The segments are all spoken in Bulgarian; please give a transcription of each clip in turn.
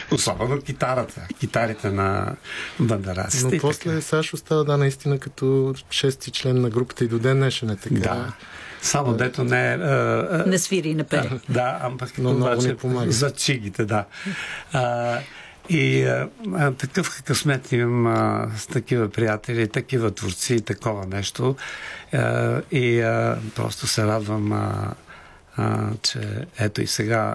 Особено китарите на бандараците. Но после Сашо става наистина като шести член на групата и до ден днешен е така. Да. Само дето не свири и не пее. Да, ампак обаче за чигите, да. Такъв късмет имам с такива приятели, такива творци и такова нещо. Просто се радвам, че ето и сега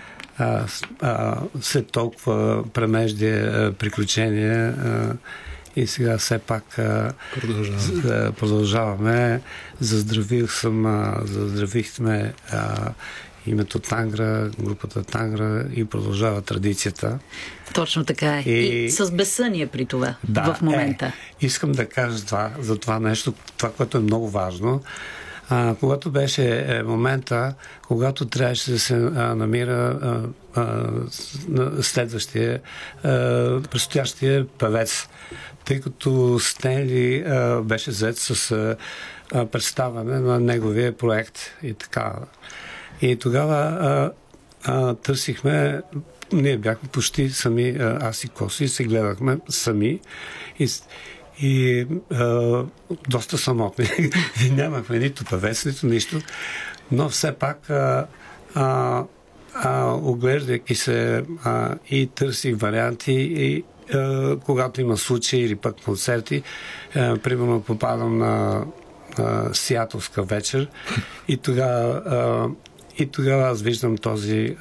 след толкова премеждие приключения и сега все пак продължаваме. Заздравихме името Тангра, групата Тангра и продължава традицията. Точно така е. И с безсъние при това в момента. Искам да кажа за това нещо, това, което е много важно. Когато беше момента, когато трябваше да се намира следващия, предстоящия певец, тъй като Стенли беше зает с представяне на неговия проект и така. И тогава търсихме, ние бяхме почти сами, аз и Коси, се гледахме сами и доста самотни. Нямахме нито певец, нито нищо, но все пак оглеждайки се и търсих варианти и когато има случаи или пък концерти, примерно попадам на Сиатълска вечер и тогава аз виждам този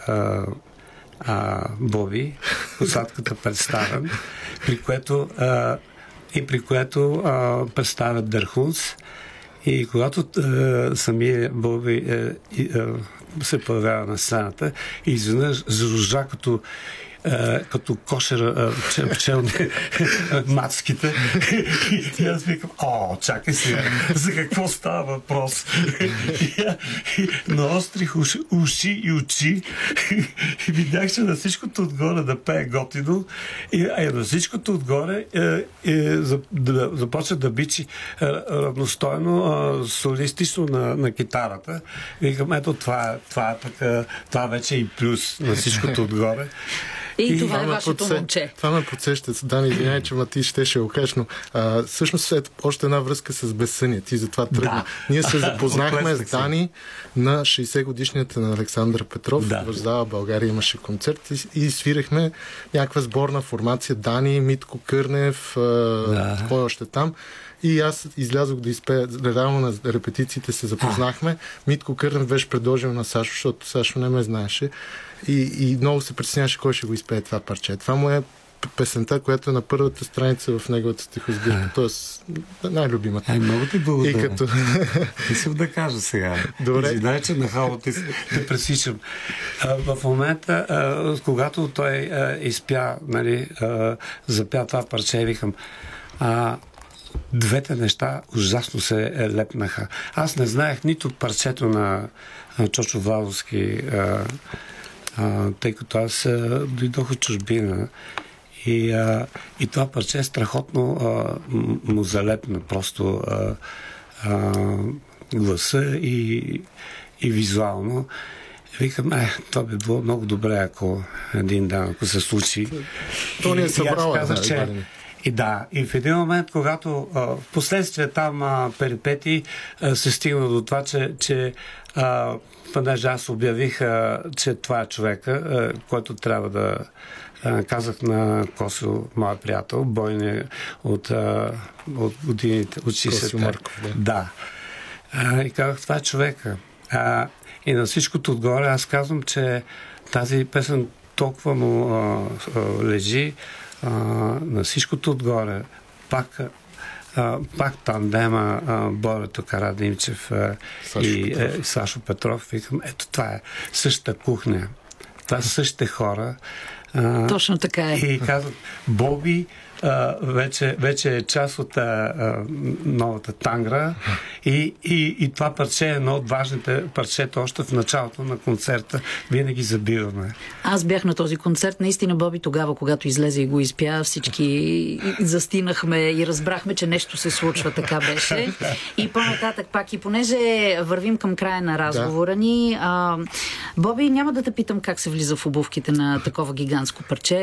Боби, посадката представен, при което представят Дърхунс и когато самия Боби се появява на сцената и изведнъж заружа като кошера пчелни мацките. И аз викам, чакай сега, за какво става въпрос? Наострих уши и очи и видях, че на всичкото отгоре да пее готино и на всичкото отгоре започва да бичи равностойно, солистично на китарата. Викам, ето това вече е и плюс на всичкото отгоре. И това е вашето момче. Това ме подсеща. Дани, извинявай, че ти ще го кажеш, но всъщност е още една връзка с безсъние. Ти затова тръгна. Да. Ние се запознахме с Дани на 60 годишнията на Александър Петров. В зала България имаше концерт и свирахме някаква сборна формация. Дани, Митко Кърнев, кой още там. И аз излязох да изпея. Реално на репетициите се запознахме. Митко Кърнев беше предложил на Сашо, защото Сашо не ме знаеше. И много се притесняваше кой ще го изпее това парче. Това му е песента, която е на първата страница в неговата стихосбирка. Тоест, най-любимата. Много ти благодаря. Искам да кажа сега. Добре. Извинай, че нахално те пресичам. В момента, когато той изпя, запя това парче, викам, двете неща ужасно се лепнаха. Аз не знаех нито парчето на Чочо Владовски, тъй като аз дойдох от чужбина и това парче страхотно му залепна просто гласа и визуално. Викам, това би било много добре, ако един ден, ако се случи. То ни е събрало. И в един момент, когато в последствие там перипети се стигна до това, че понеже аз обявих, че това е човека, който трябва да казах на Косо, моя приятел, бойни от годините, от 60-те. Да. И казах, това е човека. И на всичкото отгоре аз казвам, че тази песен толкова му лежи, на всичкото отгоре. Пак тандема Борето Карадимчев и Сашо Петров. Викам, ето това е същата кухня. Това са същите хора. Точно така е. И казват, Боби вече е част от новата Тангра и това парче е едно от важните парчета още в началото на концерта. Винаги забиваме. Аз бях на този концерт. Наистина, Боби, тогава, когато излезе и го изпя, всички застинахме и разбрахме, че нещо се случва. Така беше. И по-нататък пак, и понеже вървим към края на разговора ни, Боби, няма да те питам как се влиза в обувките на такова гигантско парче.